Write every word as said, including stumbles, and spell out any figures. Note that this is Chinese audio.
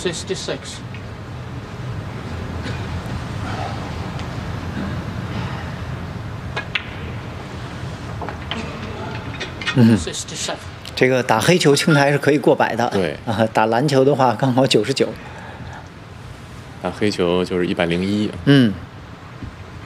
sixty-six。 嗯 sixty-seven。 这个打黑球青台是可以过百的， 对啊，打蓝球的话刚好九十九。 打黑球就是一百零一。 嗯。